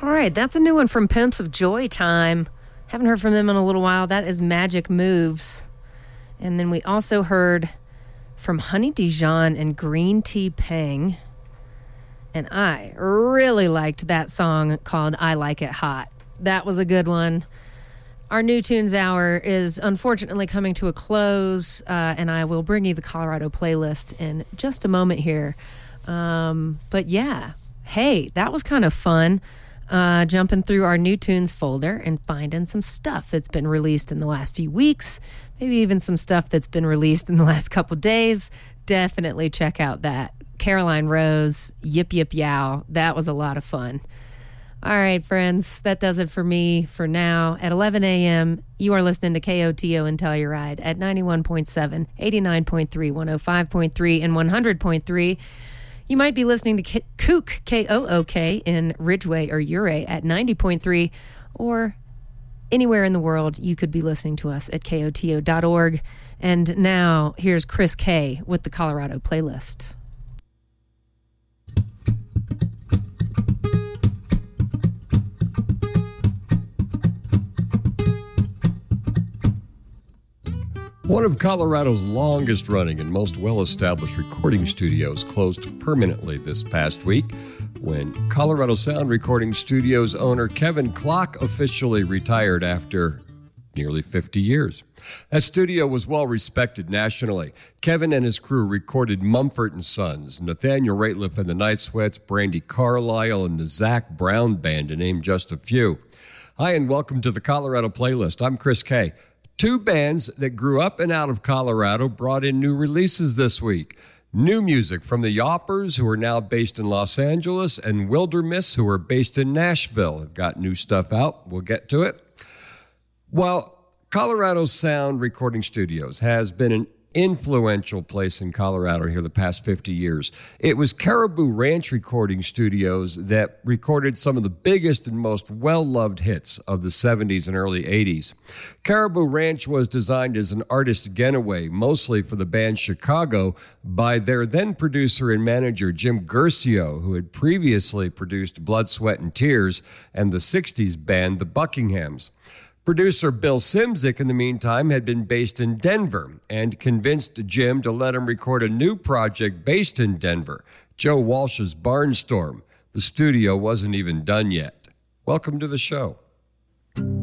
All right, that's a new one from Pimps of Joy Time. Haven't heard from them in a little while. That is Magic Moves. And then we also heard from Honey Dijon and Green Tea Pang. And I really liked that song called I Like It Hot. That was a good one. Our New Tunes Hour is unfortunately coming to a close, and I will bring you the Colorado playlist in just a moment here. But yeah, hey, that was kind of fun. Jumping through our New Tunes folder and finding some stuff that's been released in the last few weeks, maybe even some stuff that's been released in the last couple days. Definitely check out that. Caroline Rose, Yip Yip Yow. That was a lot of fun. All right, friends, that does it for me for now. At 11 a.m., you are listening to KOTO and Telluride at 91.7, 89.3, 105.3, and 100.3. You might be listening to Kook, K-O-O-K, in Ridgeway or Ouray at 90.3, or anywhere in the world you could be listening to us at KOTO.org. And now, here's Chris K. with the Colorado playlist. One of Colorado's longest running and most well-established recording studios closed permanently this past week when Colorado Sound Recording Studios owner Kevin Klock officially retired after nearly 50 years. That studio was well respected nationally. Kevin and his crew recorded Mumford & Sons, Nathaniel Rateliff and the Night Sweats, Brandy Carlisle, and the Zach Brown Band, to name just a few. Hi, and welcome to the Colorado Playlist. I'm Chris K. Two bands that grew up and out of Colorado brought in new releases this week. New music from the Yoppers, who are now based in Los Angeles, and Wildermiss, who are based in Nashville, have got new stuff out. We'll get to it. Well, Colorado Sound Recording Studios has been an influential place in Colorado here the past 50 years. It was Caribou Ranch Recording Studios that recorded some of the biggest and most well-loved hits of the 70s and early 80s. Caribou Ranch was designed as an artist getaway, mostly for the band Chicago, by their then producer and manager Jim Guercio, who had previously produced Blood, Sweat, and Tears and the 60s band The Buckinghams. Producer Bill Simzik, in the meantime, had been based in Denver and convinced Jim to let him record a new project based in Denver, Joe Walsh's Barnstorm. The studio wasn't even done yet. Welcome to the show.